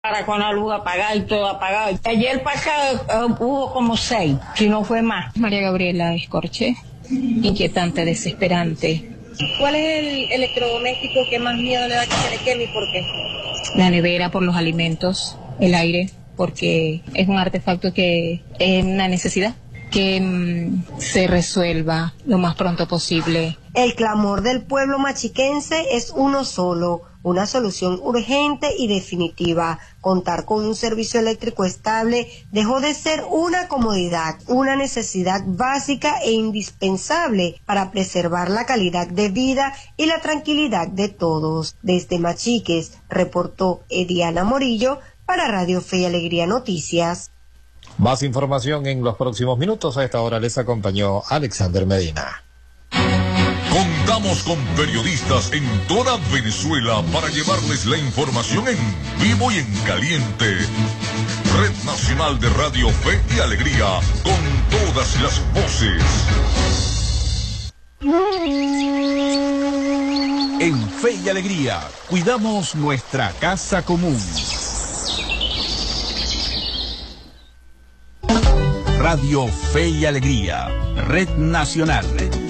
Para con la luz apagada y todo apagado. Ayer para acá hubo como 6, si no fue más. María Gabriela Escorche, inquietante, desesperante. ¿Cuál es el electrodoméstico que más miedo le da que se le queme y por qué? La nevera por los alimentos, el aire, porque es un artefacto que es una necesidad que se resuelva lo más pronto posible. El clamor del pueblo machiquense es uno solo, una solución urgente y definitiva. Contar con un servicio eléctrico estable dejó de ser una comodidad, una necesidad básica e indispensable para preservar la calidad de vida y la tranquilidad de todos. Desde Machiques, reportó Ediana Morillo para Radio Fe y Alegría Noticias. Más información en los próximos minutos. A esta hora les acompañó Alexander Medina. Contamos con periodistas en toda Venezuela para llevarles la información en vivo y en caliente. Red Nacional de Radio Fe y Alegría, con todas las voces. En Fe y Alegría, cuidamos nuestra casa común. Radio Fe y Alegría, Red Nacional.